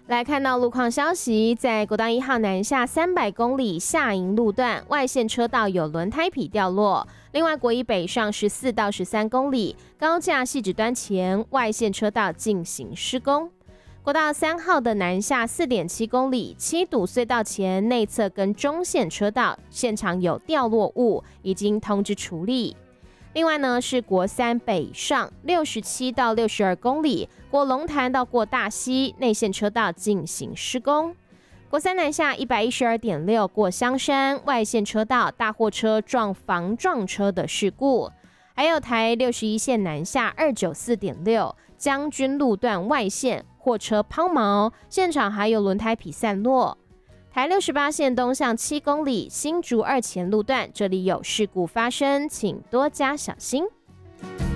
来看到路况消息，在国道1号南下300公里下营路段外线车道有轮胎皮掉落。另外，国一北上14到13公里高架汐止端前外线车道进行施工。国道3号的南下4.7公里七堵隧道前内侧跟中线车道现场有掉落物，已经通知处理。另外呢，是国3北上67到62公里，过龙潭到过大溪内线车道进行施工。国3南下112.6过香山外线车道大货车撞防撞车的事故，还有台61线南下294.6将军路段外线货车抛锚，现场还有轮胎皮散落。台68线东向7公里新竹2前路段，这里有事故发生，请多加小心。